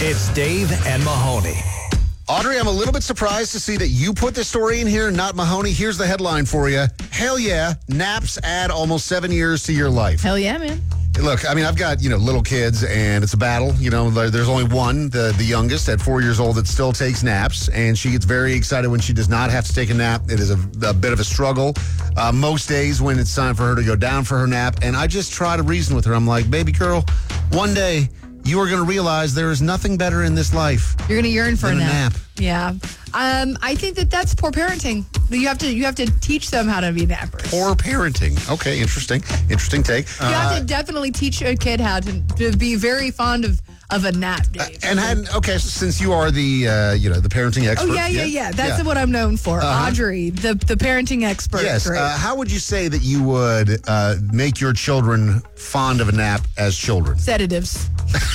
It's Dave and Mahoney. Audrey, I'm a little bit surprised to see that you put this story in here, not Mahoney. Here's the headline for you. Hell yeah, naps add almost 7 years to your life. Hell yeah, man. Look, I mean, I've got, little kids, and it's a battle. There's only one, the youngest, at 4 years old, that still takes naps, and she gets very excited when she does not have to take a nap. It is a bit of a struggle most days when it's time for her to go down for her nap, and I just try to reason with her. I'm like, baby girl, one day you are going to realize there is nothing better in this life. You're going to yearn for a nap. Yeah. I think that's poor parenting. You have to teach them how to be nappers. Poor parenting. Okay, interesting take. You have to definitely teach a kid how to be very fond of a nap, Dave. Since you are the the parenting expert. Oh, yeah. That's what I'm known for. Audrey, the parenting expert. Yes. Great. How would you say that you would make your children fond of a nap as children? Sedatives.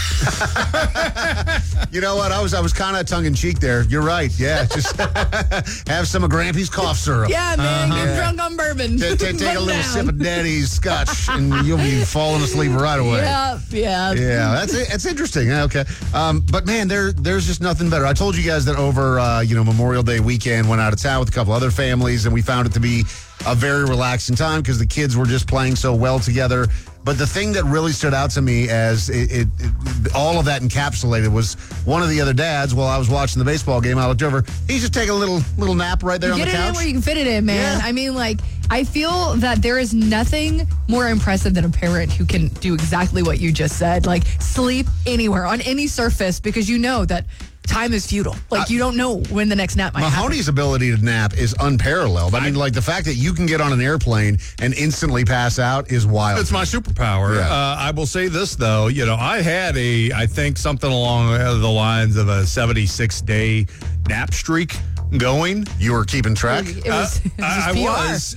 You know what? I was kind of tongue-in-cheek there. You're right. Yeah, just have some of Grampy's cough syrup. Yeah, man. Get drunk on bourbon. Take a little sip of Daddy's scotch, and you'll be falling asleep right away. Yeah. Yeah, that's interesting. Okay. But, man, there's just nothing better. I told you guys that over, Memorial Day weekend, went out of town with a couple other families, and we found it to be a very relaxing time because the kids were just playing so well together. But the thing that really stood out to me as it all of that encapsulated was one of the other dads, while I was watching the baseball game, I looked over, he's just taking a little nap right there on the couch. Get it in where you can fit it in, man. Yeah. I mean, I feel that there is nothing more impressive than a parent who can do exactly what you just said, like sleep anywhere, on any surface, because you know that time is futile. You don't know when the next nap might happen. Mahoney's ability to nap is unparalleled. I mean, the fact that you can get on an airplane and instantly pass out is wild. It's my superpower. Yeah. I will say this, though. I had I think something along the lines of a 76-day nap streak going. You were keeping track? It was I was.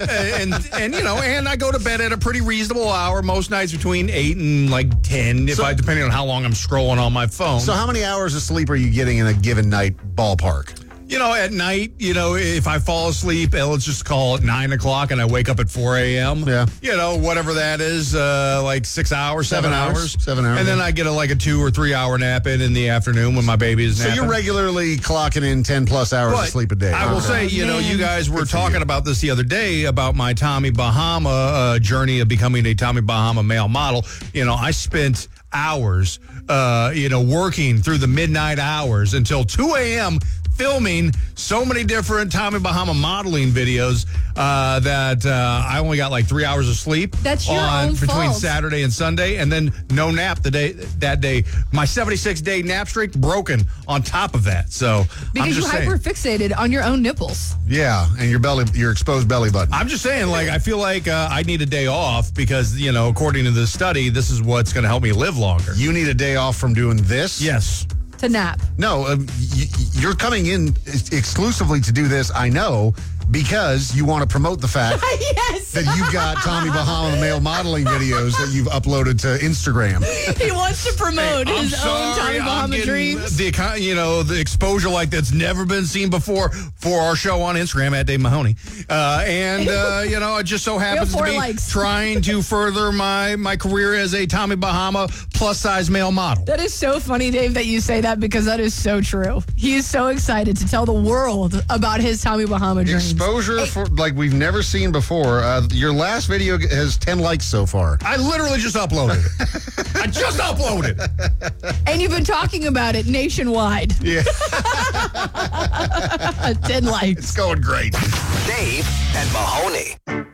And I go to bed at a pretty reasonable hour, most nights between 8 and 10, depending on how long I'm scrolling on my phone. So how many hours of sleep are you getting in a given night ballpark? At night, if I fall asleep, let's just call it 9 o'clock and I wake up at 4 a.m. Yeah. Whatever that is, 6 hours, 7 hours. 7 hours. And then I get a 2 or 3 hour nap in the afternoon when my baby is napping. So you're regularly clocking in 10 plus hours of sleep a day. I will say, you guys were talking about this the other day about my Tommy Bahama journey of becoming a Tommy Bahama male model. I spent hours, working through the midnight hours until 2 a.m., filming so many different Tommy Bahama modeling videos that I only got 3 hours of sleep. That's your own between fault. Saturday and Sunday, and then no nap that day. My 76-day nap streak broken on top of that. So because you hyperfixated on your own nipples. Yeah, and your exposed belly button. I'm just saying, I feel like I need a day off because, according to the study, this is what's going to help me live longer. You need a day off from doing this? Yes. To nap. No, you're coming in exclusively to do this, I know, because you want to promote the fact Yes. that you've got Tommy Bahama male modeling videos that you've uploaded to Instagram. He wants to promote his own Tommy Bahama dreams. The exposure that's never been seen before for our show on Instagram at Dave Mahoney. It just so happens to be trying to further my career as a Tommy Bahama plus-size male model. That is so funny, Dave, that you say that because that is so true. He is so excited to tell the world about his Tommy Bahama dreams. Exposure for we've never seen before. Your last video has 10 likes so far. I literally just uploaded it. I just uploaded it. And you've been talking about it nationwide. Yeah. 10 likes. It's going great. Dave and Mahoney.